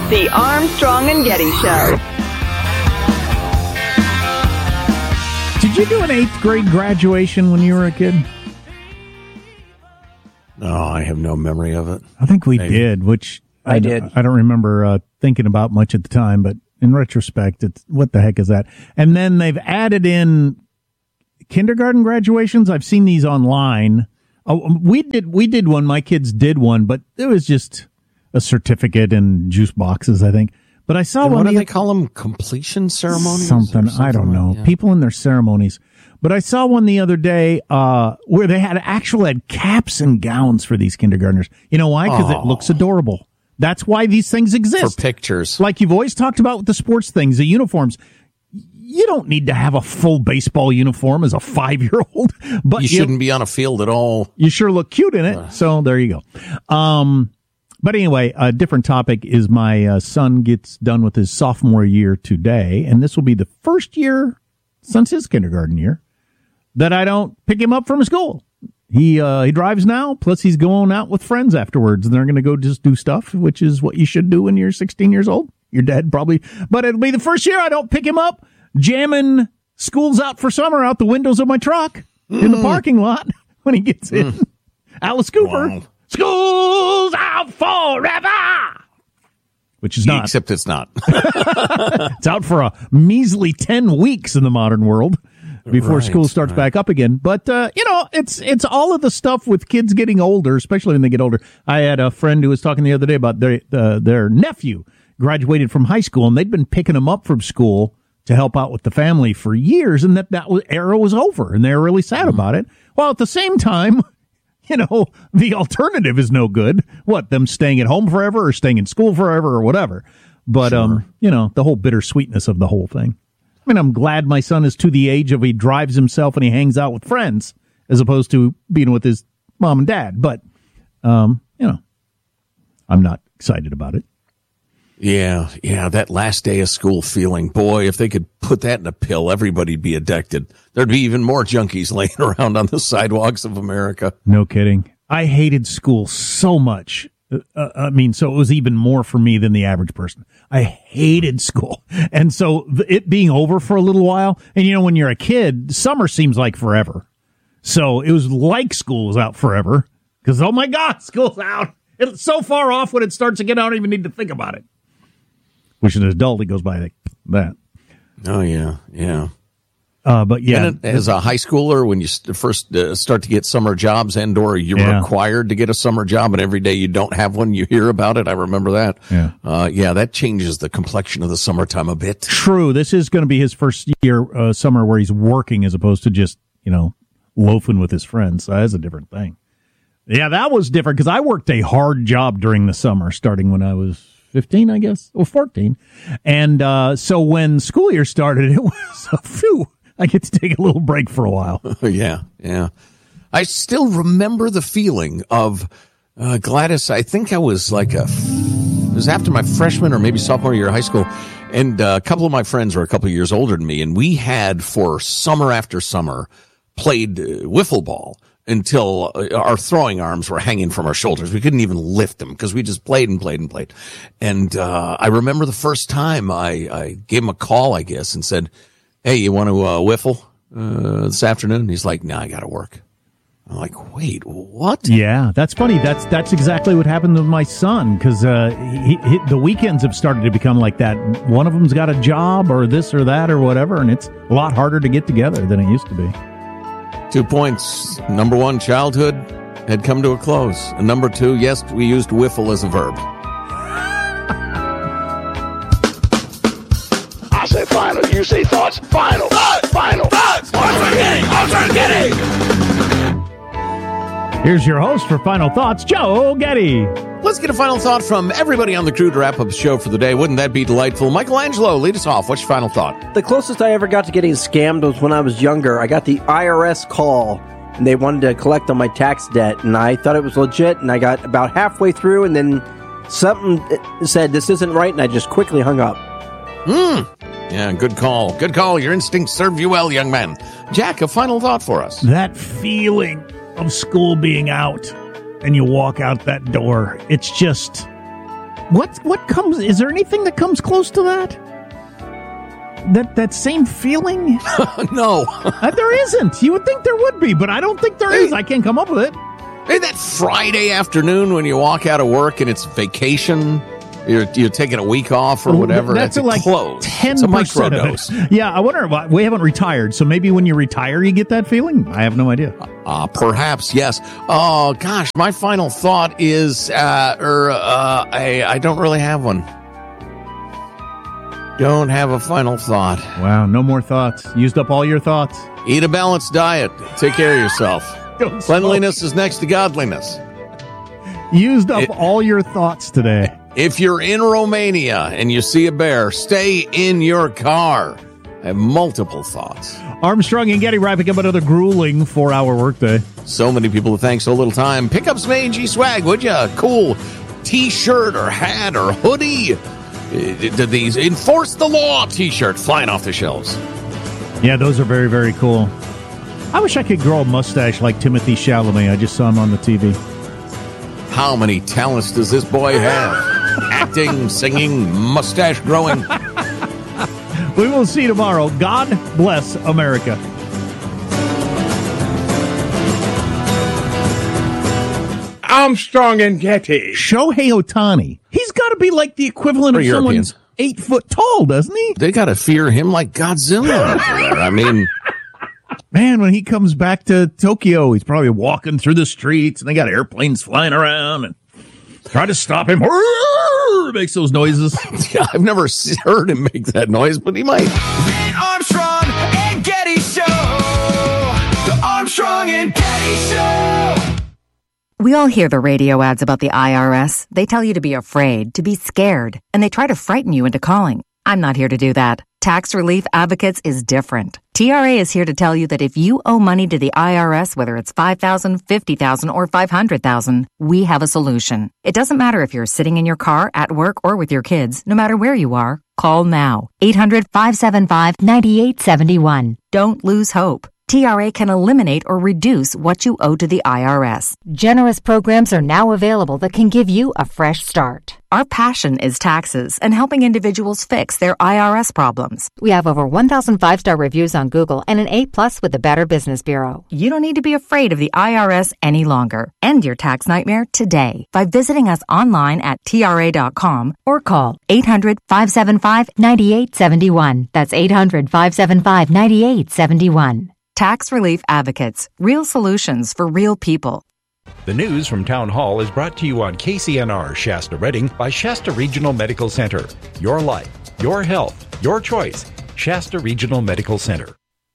The Armstrong and Getty Show. Did you do an 8th grade graduation when you were a kid? No, I have no memory of it. I think we did, which I did. I don't remember thinking about much at the time, but in retrospect, it's what the heck is that? And then they've added in kindergarten graduations. I've seen these online. Oh, we did one. My kids did one, but it was just a certificate and juice boxes, I think. But I saw one. What do they call them? Completion ceremonies? Something I don't know. Like, yeah. People in their ceremonies. But I saw one the other day where they had caps and gowns for these kindergartners. You know why? Because it looks adorable. That's why these things exist. For pictures. Like you've always talked about with the sports things, the uniforms. You don't need to have a full baseball uniform as a 5-year-old. But you shouldn't be on a field at all. You sure look cute in it. So there you go. But anyway, a different topic is my son gets done with his sophomore year today. And this will be the first year since his kindergarten year that I don't pick him up from school. He drives now, plus he's going out with friends afterwards, and they're going to go just do stuff, which is what you should do when you're 16 years old. Your dad probably, but it'll be the first year I don't pick him up, jamming "School's Out for Summer" out the windows of my truck in the parking lot when he gets in. Alice Cooper, wow. "School's out forever," which is not. Except it's not. It's out for a measly 10 weeks in the modern world before school starts back up again. But, it's all of the stuff with kids getting older, especially when they get older. I had a friend who was talking the other day about their nephew graduated from high school, and they'd been picking him up from school to help out with the family for years, and that era was over, and they were really sad about it. Well, at the same time, the alternative is no good. What, them staying at home forever or staying in school forever or whatever. But, sure. The whole bittersweetness of the whole thing. I mean, I'm glad my son is to the age of he drives himself and he hangs out with friends as opposed to being with his mom and dad. But, I'm not excited about it. Yeah, that last day of school feeling. Boy, if they could put that in a pill, everybody'd be addicted. There'd be even more junkies laying around on the sidewalks of America. No kidding. I hated school so much. So it was even more for me than the average person. I hated school. And so it being over for a little while, and when you're a kid, summer seems like forever. So it was like school was out forever because, oh my God, school's out. It's so far off when it starts again, I don't even need to think about it. Which an adult, it goes by like that. Oh, yeah. But yeah. And as a high schooler, when you first start to get summer jobs or you're required to get a summer job, and every day you don't have one, you hear about it. I remember that. Yeah. That changes the complexion of the summertime a bit. True. This is going to be his first year, summer, where he's working as opposed to just, loafing with his friends. So that's a different thing. Yeah, that was different because I worked a hard job during the summer, starting when I was 15, I guess, or 14. And so when school year started, it was I get to take a little break for a while. Yeah. I still remember the feeling of Gladys. I think I was it was after my freshman or maybe sophomore year of high school. And a couple of my friends were a couple of years older than me. And we had, for summer after summer, played wiffle ball until our throwing arms were hanging from our shoulders. We couldn't even lift them because we just played and played and played. And I remember the first time I gave him a call, I guess, and said, "Hey, you want to wiffle this afternoon?" And he's like, "No, I got to work." I'm like, "Wait, what?" Yeah, that's funny. That's exactly what happened with my son because the weekends have started to become like that. One of them's got a job or this or that or whatever, and it's a lot harder to get together than it used to be. 2 points. Number one, childhood had come to a close. And number two, yes, we used wiffle as a verb. I say final, you say thoughts. Final, final, Armstrong Getty. Here's your host for Final Thoughts, Joe Getty. Let's get a final thought from everybody on the crew to wrap up the show for the day. Wouldn't that be delightful? Michelangelo, lead us off. What's your final thought? The closest I ever got to getting scammed was when I was younger. I got the IRS call, and they wanted to collect on my tax debt, and I thought it was legit, and I got about halfway through, and then something said, "This isn't right," and I just quickly hung up. Yeah, good call. Good call. Your instincts served you well, young man. Jack, a final thought for us. That feeling of school being out and you walk out that door, it's just What comes? Is there anything that comes close to that? That same feeling? No. There isn't. You would think there would be, but I don't think there is. I can't come up with it. Hey, that Friday afternoon when you walk out of work and it's vacation, you're taking a week off or whatever. That's like close. 10% it's a microdose. Yeah, I wonder. We haven't retired, so maybe when you retire, you get that feeling. I have no idea. Perhaps, yes. Oh gosh, my final thought is, I don't really have one. Don't have a final thought. Wow, no more thoughts. Used up all your thoughts. Eat a balanced diet. Take care of yourself. Cleanliness is next to godliness. Used up all your thoughts today. If you're in Romania and you see a bear, stay in your car. I have multiple thoughts. Armstrong and Getty wrapping up another grueling 4-hour workday. So many people to thank so little time. Pick up some A&G swag, would ya? Cool T-shirt or hat or hoodie. These Enforce the Law T-shirt flying off the shelves. Yeah, those are very, very cool. I wish I could grow a mustache like Timothy Chalamet. I just saw him on the TV. How many talents does this boy have? Acting, singing, mustache growing. We will see you tomorrow. God bless America. Armstrong and Getty. Shohei Ohtani. He's got to be like the equivalent of someone 8 foot tall, doesn't he? They got to fear him like Godzilla. I mean... Man, when he comes back to Tokyo, he's probably walking through the streets, and they got airplanes flying around, and try to stop him. Makes those noises. Yeah, I've never heard him make that noise, but he might. The Armstrong and Getty Show. The Armstrong and Getty Show. We all hear the radio ads about the IRS. They tell you to be afraid, to be scared, and they try to frighten you into calling. I'm not here to do that. Tax Relief Advocates is different. TRA is here to tell you that if you owe money to the IRS, whether it's $5,000, $50,000, or $500,000, we have a solution. It doesn't matter if you're sitting in your car, at work, or with your kids. No matter where you are, call now. 800-575-9871. Don't lose hope. TRA can eliminate or reduce what you owe to the IRS. Generous programs are now available that can give you a fresh start. Our passion is taxes and helping individuals fix their IRS problems. We have over 1,000 5-star reviews on Google and an A+ with the Better Business Bureau. You don't need to be afraid of the IRS any longer. End your tax nightmare today by visiting us online at TRA.com or call 800-575-9871. That's 800-575-9871. Tax Relief Advocates. Real solutions for real people. The news from Town Hall is brought to you on KCNR Shasta Redding by Shasta Regional Medical Center. Your life, your health, your choice. Shasta Regional Medical Center.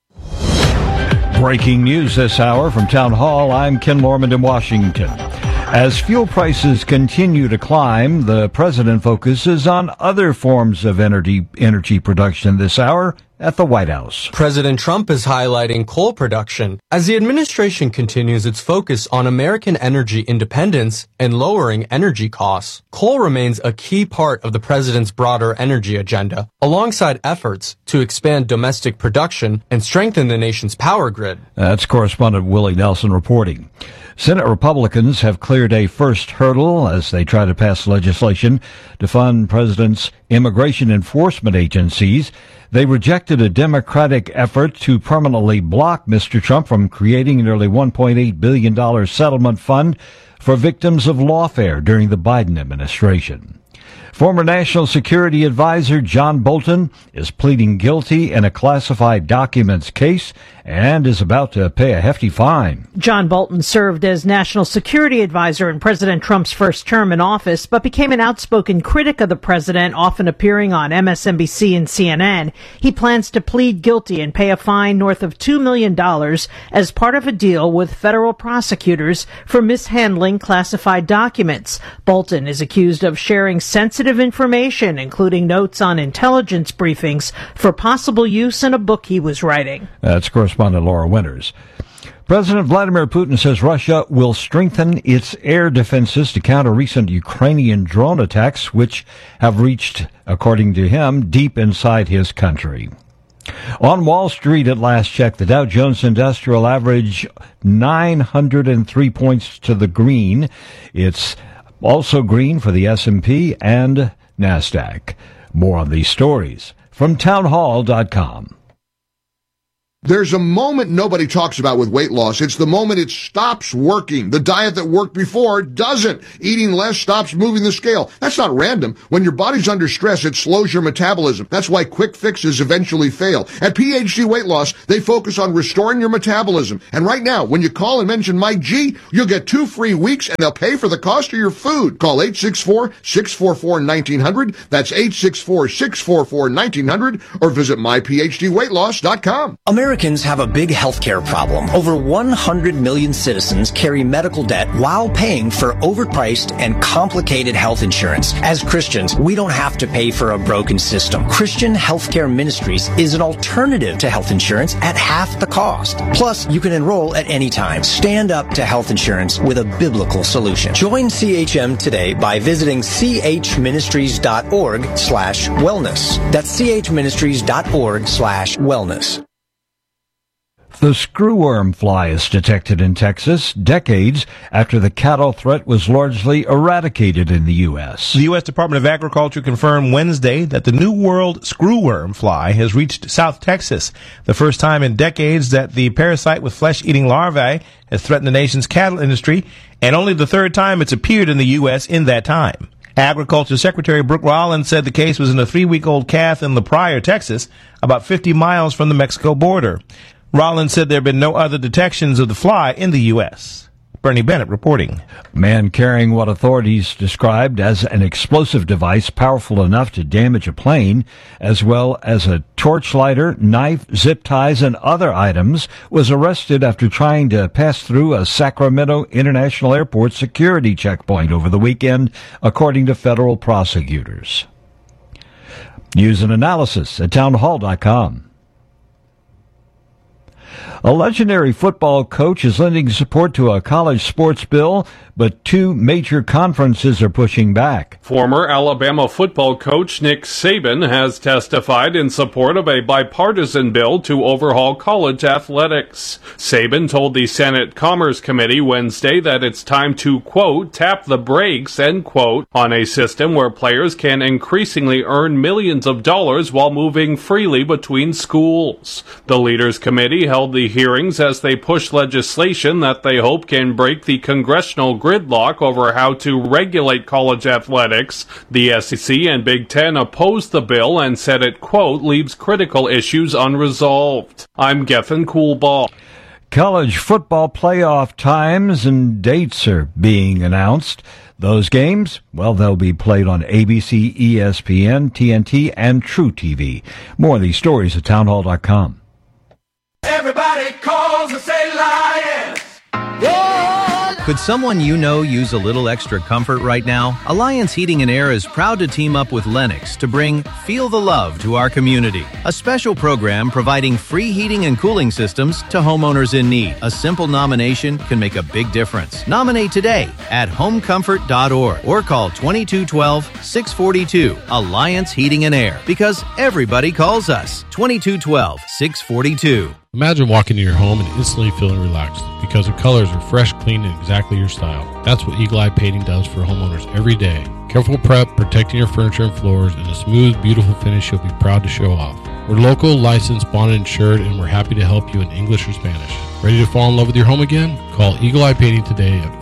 Breaking news this hour from Town Hall. I'm Ken Lorman in Washington. As fuel prices continue to climb, the president focuses on other forms of energy production this hour at the White House. President Trump is highlighting coal production as the administration continues its focus on American energy independence and lowering energy costs. Coal remains a key part of the president's broader energy agenda, alongside efforts to expand domestic production and strengthen the nation's power grid. That's correspondent Willie Nelson reporting. Senate Republicans have cleared a first hurdle as they try to pass legislation to fund President's immigration enforcement agencies. They rejected a Democratic effort to permanently block Mr. Trump from creating a nearly $1.8 billion settlement fund for victims of lawfare during the Biden administration. Former National Security Advisor John Bolton is pleading guilty in a classified documents case and is about to pay a hefty fine. John Bolton served as National Security Advisor in President Trump's first term in office, but became an outspoken critic of the president, often appearing on MSNBC and CNN. He plans to plead guilty and pay a fine north of $2 million as part of a deal with federal prosecutors for mishandling classified documents. Bolton is accused of sharing sensitive information, including notes on intelligence briefings, for possible use in a book he was writing. That's correspondent Laura Winters. President Vladimir Putin says Russia will strengthen its air defenses to counter recent Ukrainian drone attacks, which have reached, according to him, deep inside his country. On Wall Street at last check, the Dow Jones Industrial average 903 points to the green. It's Also green for the S&P and NASDAQ. More on these stories from townhall.com. There's a moment nobody talks about with weight loss. It's the moment it stops working. The diet that worked before doesn't. Eating less stops moving the scale. That's not random. When your body's under stress, it slows your metabolism. That's why quick fixes eventually fail. At PhD Weight Loss, they focus on restoring your metabolism. And right now, when you call and mention Mike G, you'll get 2 free weeks and they'll pay for the cost of your food. Call 864-644-1900. That's 864-644-1900 or visit myphdweightloss.com. Americans have a big healthcare problem. Over 100 million citizens carry medical debt while paying for overpriced and complicated health insurance. As Christians, we don't have to pay for a broken system. Christian Healthcare Ministries is an alternative to health insurance at half the cost. Plus, you can enroll at any time. Stand up to health insurance with a biblical solution. Join CHM today by visiting chministries.org/wellness. That's chministries.org/wellness. The screwworm fly is detected in Texas decades after the cattle threat was largely eradicated in the U.S. The U.S. Department of Agriculture confirmed Wednesday that the New World screwworm fly has reached South Texas, the first time in decades that the parasite with flesh-eating larvae has threatened the nation's cattle industry, and only the third time it's appeared in the U.S. in that time. Agriculture Secretary Brooke Rollins said the case was in a 3-week-old calf in La Pryor, Texas, about 50 miles from the Mexico border. Rollins said there have been no other detections of the fly in the U.S. Bernie Bennett reporting. Man carrying what authorities described as an explosive device powerful enough to damage a plane, as well as a torchlighter, knife, zip ties, and other items, was arrested after trying to pass through a Sacramento International Airport security checkpoint over the weekend, according to federal prosecutors. News and analysis at townhall.com. A legendary football coach is lending support to a college sports bill, but 2 major conferences are pushing back. Former Alabama football coach Nick Saban has testified in support of a bipartisan bill to overhaul college athletics. Saban told the Senate Commerce Committee Wednesday that it's time to, quote, tap the brakes, end quote, on a system where players can increasingly earn millions of dollars while moving freely between schools. The Leaders Committee held the hearings as they push legislation that they hope can break the congressional gridlock over how to regulate college athletics. The SEC and Big Ten opposed the bill and said it, quote, leaves critical issues unresolved. I'm Gethin Coolbaugh. College football playoff times and dates are being announced. Those games, well, they'll be played on ABC, ESPN, TNT, and True TV. More of these stories at townhall.com. Everybody calls and say Lions. Could someone you know use a little extra comfort right now? Alliance Heating and Air is proud to team up with Lennox to bring Feel the Love to our community. A special program providing free heating and cooling systems to homeowners in need. A simple nomination can make a big difference. Nominate today at homecomfort.org or call 2212-642. Alliance Heating and Air, because everybody calls us. 2212-642. Imagine walking into your home and instantly feeling relaxed because the colors are fresh, clean, and exactly your style. That's what Eagle Eye Painting does for homeowners every day. Careful prep, protecting your furniture and floors, and a smooth, beautiful finish you'll be proud to show off. We're local, licensed, bonded, insured, and we're happy to help you in English or Spanish. Ready to fall in love with your home again? Call Eagle Eye Painting today at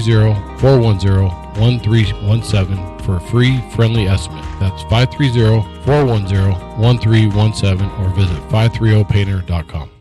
530-410-1317 for a free, friendly estimate. That's 530-410-1317 or visit 530painter.com.